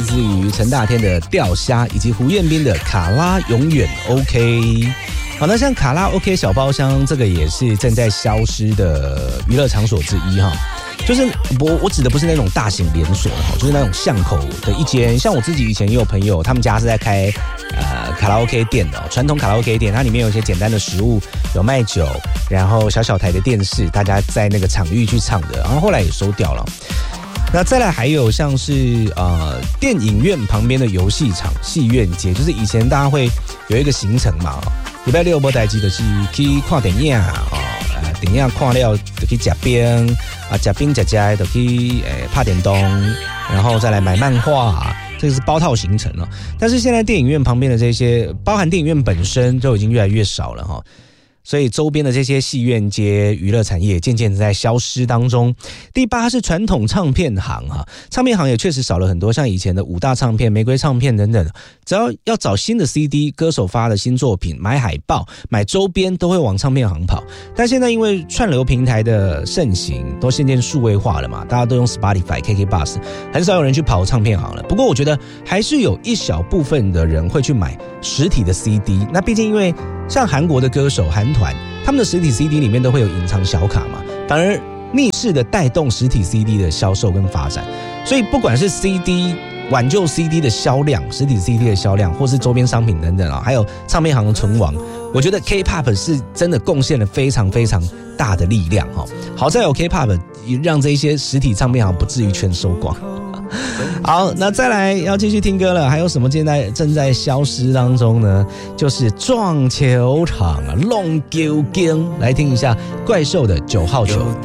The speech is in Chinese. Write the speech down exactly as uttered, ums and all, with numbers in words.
自于陈大天的钓虾，以及胡彦斌的卡拉永远 OK。好，那像卡拉 OK 小包厢，这个也是正在消失的娱乐场所之一哈。就是我我指的不是那种大型连锁哈，就是那种巷口的一间。像我自己以前也有朋友，他们家是在开呃卡拉 OK 店的，传统卡拉 OK 店，它里面有一些简单的食物，有卖酒，然后小小台的电视，大家在那个场域去唱的，然后后来也收掉了。那再来还有像是呃电影院旁边的游戏场戏院街，就是以前大家会有一个行程嘛，礼拜六没代志就是去看电影啊，呃电影看了就去吃冰啊，吃冰吃吃就去诶拍电动，然后再来买漫画，这个是包套行程了。但是现在电影院旁边的这些，包含电影院本身就已经越来越少了哈。所以周边的这些戏院街娱乐产业渐渐在消失当中。第八是传统唱片行哈，唱片行也确实少了很多，像以前的五大唱片、玫瑰唱片等等，只要要找新的 C D， 歌手发的新作品，买海报、买周边都会往唱片行跑。但现在因为串流平台的盛行，都渐渐数位化了嘛，大家都用 Spotify、K K Bus， 很少有人去跑唱片行了。不过我觉得还是有一小部分的人会去买实体的 C D， 那毕竟因为像韩国的歌手韩团，他们的实体 C D 里面都会有隐藏小卡嘛，反而逆势的带动实体 C D 的销售跟发展。所以不管是 C D 挽救 C D 的销量，实体 C D 的销量，或是周边商品等等啊，还有唱片行的存亡，我觉得 K-pop 是真的贡献了非常非常大的力量哈。好在有 K-pop 让这一些实体唱片行不至于全收光。好，那再来要继续听歌了，还有什么现在正在消失当中呢？就是撞球场啊，弄丢丢，来听一下怪兽的九号球。